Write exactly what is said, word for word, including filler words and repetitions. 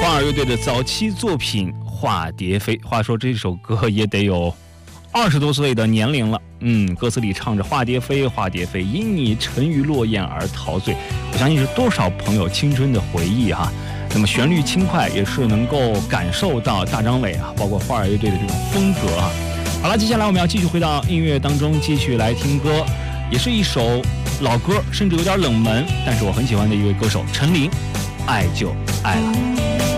花儿乐队的早期作品《化蝶飞》，话说这首歌也得有二十多岁的年龄了。嗯，歌词里唱着“化蝶飞，化蝶飞，因你沉鱼落雁而陶醉”，我相信是多少朋友青春的回忆哈。那么旋律轻快，也是能够感受到大张伟啊，包括花儿乐队的这种风格啊。好了，接下来我们要继续回到音乐当中，继续来听歌，也是一首老歌，甚至有点冷门，但是我很喜欢的一位歌手陈琳，《爱就爱了》。